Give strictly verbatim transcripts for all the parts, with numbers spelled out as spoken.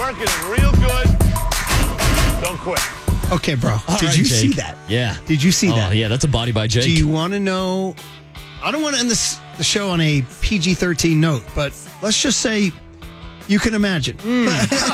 marketing real good. Don't quit. Okay, bro. All Did right, you Jake. see that? Yeah. Did you see oh, that? yeah, that's a body by Jake. Do you want to know? I don't want to end this the show on a P G thirteen note, but let's just say you can imagine. Mm.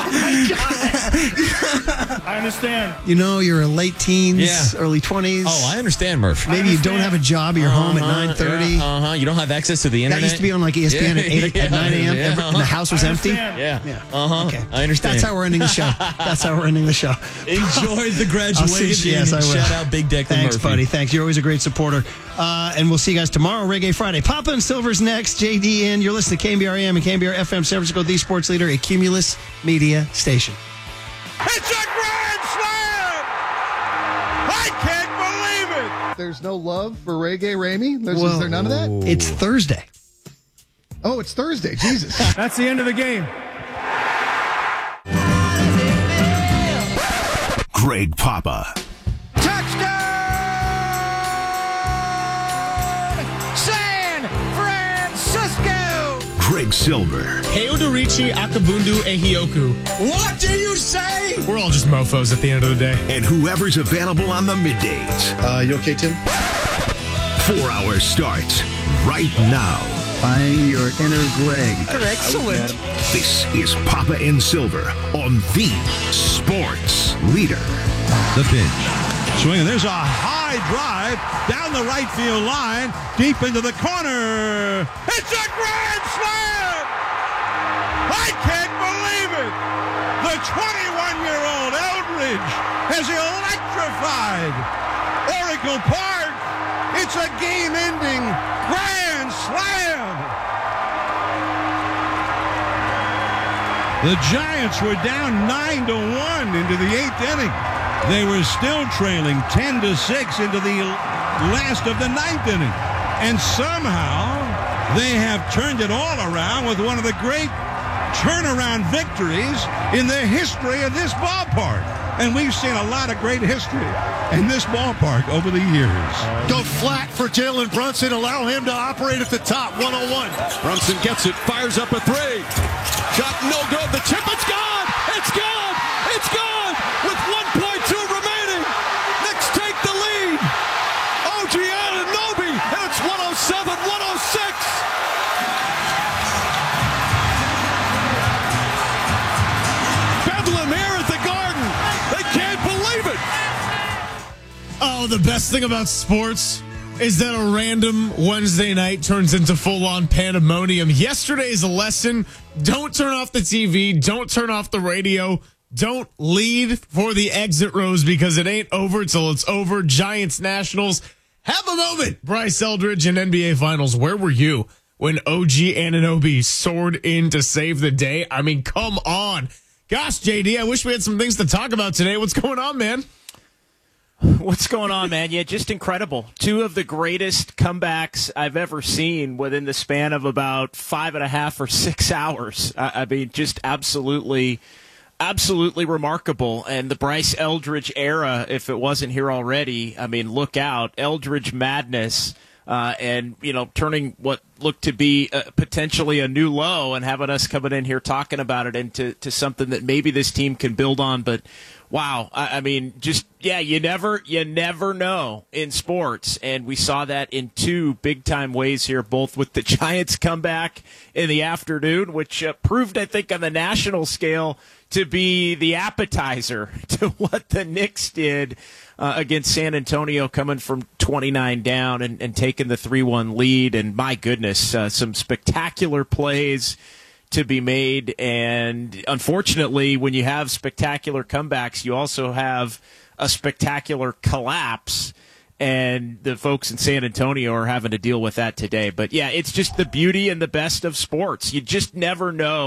I understand. You know, you're a late teens, Yeah. early twenties. Oh, I understand, Murph. Maybe you don't have a job, you're home at nine thirty. Uh huh. You don't have access to the That internet. used to be on like E S P N Yeah, at, eight, yeah, at nine a.m. yeah, Every- uh-huh. and the house was I empty. understand. Yeah. Yeah. Uh huh. Okay. I understand. That's how we're ending the show. That's how we're ending the show. Enjoy the I'll see graduation. you- yes, I will. Shout out Big Declan Thanks, Murphy. buddy. Thanks. You're always a great supporter. Uh, and we'll see you guys tomorrow, Reggae Friday. Papa and Silver's next. J D in. You're listening to K B R A M and K B R F M San Francisco, the sports leader, a Cumulus Media station. It's a grand slam! I can't believe it! There's no love for Reggae Ramey? There's, Well, is there none of that? It's Thursday. Oh, it's Thursday. Jesus. That's the end of the game. Greg Papa. Touchdown! San Francisco! Greg Silver. Teodorichi Akabundu Ehioku. What do you say? We're all just mofos at the end of the day. And whoever's available on the middays. Uh, you okay, Tim? Four hours starts right now. Find your inner Greg. Excellent. This is Papa and Silver on the sports leader. The pitch. Swing, and there's a high drive down the right field line, deep into the corner. It's a grand slam! I can't believe it! The twenty-one-year-old Eldridge has electrified Oracle Park. It's a game-ending grand slam! The Giants were down nine to one into the eighth inning. They were still trailing ten to six into the last of the ninth inning. And somehow they have turned it all around with one of the great turnaround victories in the history of this ballpark. And we've seen a lot of great history in this ballpark over the years. Go flat for Jalen Brunson. Allow him to operate at the top. one oh one. Brunson gets it. Fires up a three. Shot no good. The chip, it's gone. It's gone. It's gone. With one point two remaining. Knicks take the lead. O G Anunoby. And it's one oh seven one oh six. Bedlam here at the Garden. They can't believe it. Oh, the best thing about sports is that a random Wednesday night turns into full-on pandemonium. Yesterday is a lesson. Don't turn off the T V. Don't turn off the radio. Don't lead for the exit rows because it ain't over till it's over. Giants Nationals. Have a moment. Bryce Eldridge in N B A Finals. Where were you when O G Anunoby soared in to save the day? I mean, come on. Gosh, J D, I wish we had some things to talk about today. What's going on, man? What's going on, man? Yeah, just incredible. Two of the greatest comebacks I've ever seen within the span of about five and a half or six hours. I, I mean, just absolutely, absolutely remarkable. And the Bryce Eldridge era, if it wasn't here already, I mean, look out. Eldridge madness. Uh, and, you know, turning what looked to be uh, potentially a new low and having us coming in here talking about it into to something that maybe this team can build on. But, wow, I, I mean, just, yeah, you never you never know in sports. And we saw that in two big-time ways here, both with the Giants comeback in the afternoon, which uh, proved, I think, on the national scale to be the appetizer to what the Knicks did Uh, against San Antonio, coming from twenty-nine down and, and taking the three one lead. And my goodness, uh, some spectacular plays to be made. And unfortunately, when you have spectacular comebacks, you also have a spectacular collapse. And the folks in San Antonio are having to deal with that today. But, yeah, it's just the beauty and the best of sports. You just never know.